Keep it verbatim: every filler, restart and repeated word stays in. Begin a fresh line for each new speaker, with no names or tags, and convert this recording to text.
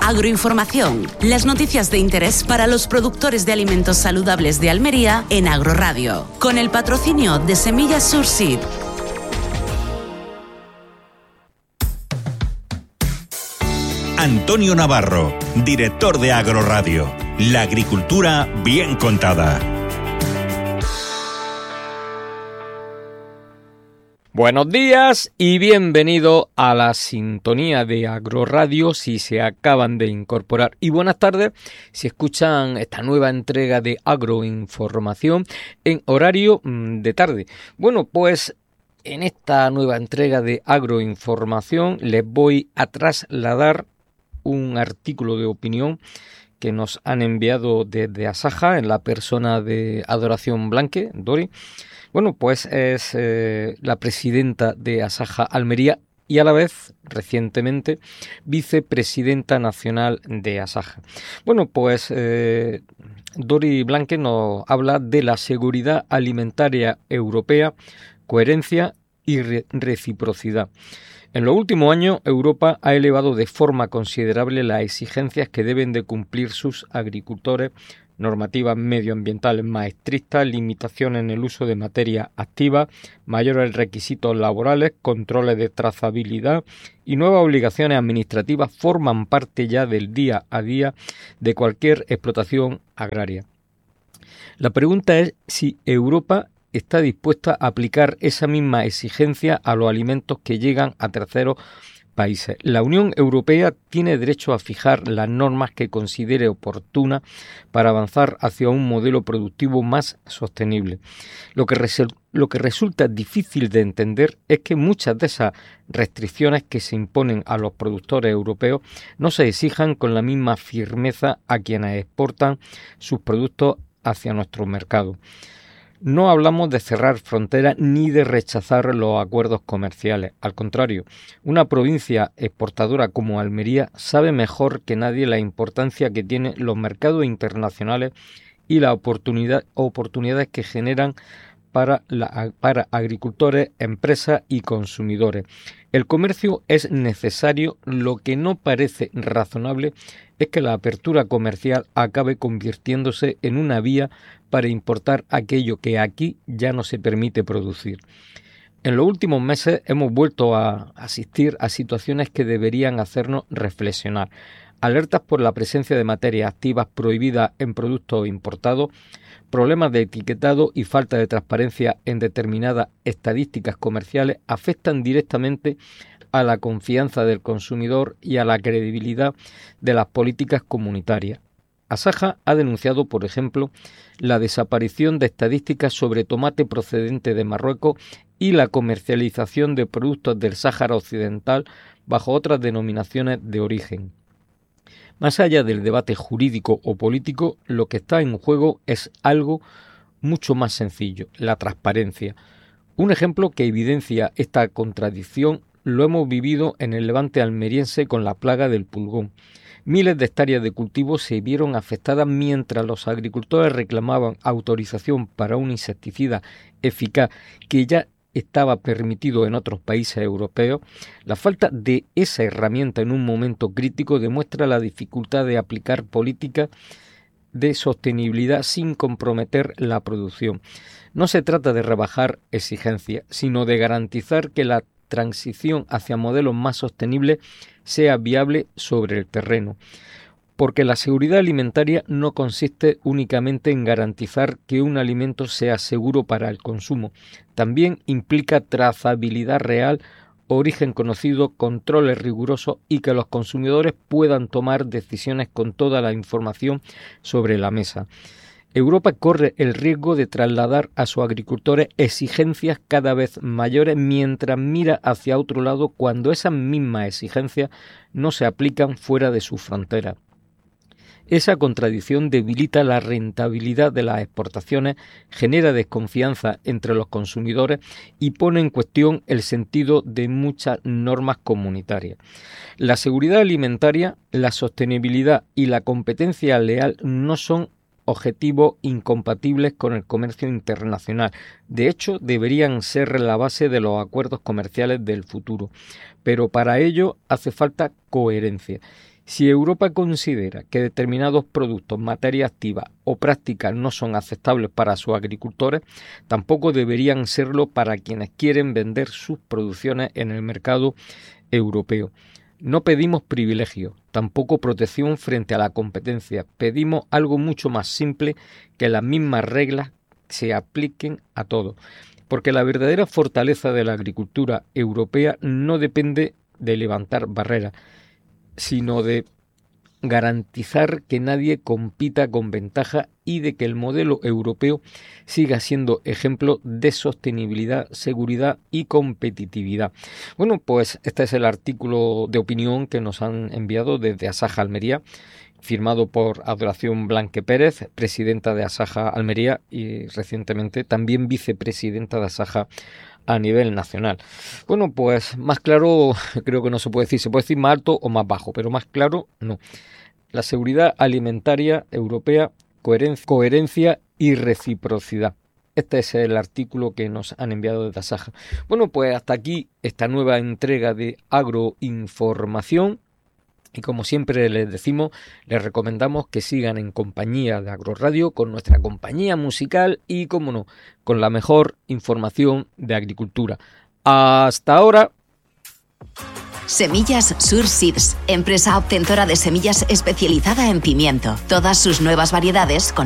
Agroinformación, las noticias de interés para los productores de alimentos saludables de Almería en Agroradio, con el patrocinio de Semillas Surseed.
Antonio Navarro, director de Agroradio. La agricultura bien contada.
Buenos días y bienvenido a la sintonía de Agroradio si se acaban de incorporar. Y buenas tardes si escuchan esta nueva entrega de Agroinformación en horario de tarde. Bueno, pues en esta nueva entrega de Agroinformación les voy a trasladar un artículo de opinión que nos han enviado desde Asaja en la persona de Adoración Blanque, Dori. Bueno, pues es eh, la presidenta de Asaja Almería y a la vez, recientemente, vicepresidenta nacional de Asaja. Bueno, pues eh, Dori Blanque nos habla de la seguridad alimentaria europea, coherencia y re- reciprocidad. En los últimos años, Europa ha elevado de forma considerable las exigencias que deben de cumplir sus agricultores, normativas medioambientales más estrictas, limitaciones en el uso de materia activa, mayores requisitos laborales, controles de trazabilidad y nuevas obligaciones administrativas forman parte ya del día a día de cualquier explotación agraria. La pregunta es si Europa está dispuesta a aplicar esa misma exigencia a los alimentos que llegan a terceros países. La Unión Europea tiene derecho a fijar las normas que considere oportunas para avanzar hacia un modelo productivo más sostenible. Lo que, resu- lo que resulta difícil de entender es que muchas de esas restricciones que se imponen a los productores europeos no se exijan con la misma firmeza a quienes exportan sus productos hacia nuestro mercado. No hablamos de cerrar fronteras ni de rechazar los acuerdos comerciales. Al contrario, una provincia exportadora como Almería sabe mejor que nadie la importancia que tienen los mercados internacionales y las oportunidad, oportunidades que generan para, la, para agricultores, empresas y consumidores. El comercio es necesario, lo que no parece razonable es que la apertura comercial acabe convirtiéndose en una vía para importar aquello que aquí ya no se permite producir. En los últimos meses hemos vuelto a asistir a situaciones que deberían hacernos reflexionar. Alertas por la presencia de materias activas prohibidas en productos importados, problemas de etiquetado y falta de transparencia en determinadas estadísticas comerciales afectan directamente a la confianza del consumidor y a la credibilidad de las políticas comunitarias. Asaja ha denunciado, por ejemplo, la desaparición de estadísticas sobre tomate procedente de Marruecos y la comercialización de productos del Sáhara Occidental bajo otras denominaciones de origen. Más allá del debate jurídico o político, lo que está en juego es algo mucho más sencillo, la transparencia. Un ejemplo que evidencia esta contradicción lo hemos vivido en el levante almeriense con la plaga del pulgón. Miles de hectáreas de cultivo se vieron afectadas mientras los agricultores reclamaban autorización para un insecticida eficaz que ya estaba permitido en otros países europeos. La falta de esa herramienta en un momento crítico demuestra la dificultad de aplicar políticas de sostenibilidad sin comprometer la producción. No se trata de rebajar exigencias, sino de garantizar que la transición hacia modelos más sostenibles sea viable sobre el terreno. Porque la seguridad alimentaria no consiste únicamente en garantizar que un alimento sea seguro para el consumo, también implica trazabilidad real, origen conocido, controles rigurosos y que los consumidores puedan tomar decisiones con toda la información sobre la mesa. Europa corre el riesgo de trasladar a sus agricultores exigencias cada vez mayores mientras mira hacia otro lado cuando esas mismas exigencias no se aplican fuera de sus fronteras. Esa contradicción debilita la rentabilidad de las exportaciones, genera desconfianza entre los consumidores y pone en cuestión el sentido de muchas normas comunitarias. La seguridad alimentaria, la sostenibilidad y la competencia leal no son objetivos incompatibles con el comercio internacional. De hecho, deberían ser la base de los acuerdos comerciales del futuro. Pero para ello hace falta coherencia. Si Europa considera que determinados productos, materia activa o prácticas no son aceptables para sus agricultores, tampoco deberían serlo para quienes quieren vender sus producciones en el mercado europeo. No pedimos privilegios, tampoco protección frente a la competencia. Pedimos algo mucho más simple, que las mismas reglas se apliquen a todos. Porque la verdadera fortaleza de la agricultura europea no depende de levantar barreras, sino de garantizar que nadie compita con ventaja y de que el modelo europeo siga siendo ejemplo de sostenibilidad, seguridad y competitividad. Bueno, pues este es el artículo de opinión que nos han enviado desde Asaja Almería, firmado por Adoración Blanque Pérez, presidenta de Asaja Almería y recientemente también vicepresidenta de Asaja a nivel nacional. Bueno, pues más claro creo que no se puede decir, se puede decir más alto o más bajo, pero más claro no. La seguridad alimentaria europea, coherencia, coherencia y reciprocidad. Este es el artículo que nos han enviado desde Asaja. Bueno, pues hasta aquí esta nueva entrega de Agroinformación. Y como siempre les decimos, les recomendamos que sigan en compañía de Agroradio, con nuestra compañía musical y, como no, con la mejor información de agricultura. Hasta ahora.
Semillas Sur Seeds, empresa obtentora de semillas especializada en pimiento. Todas sus nuevas variedades con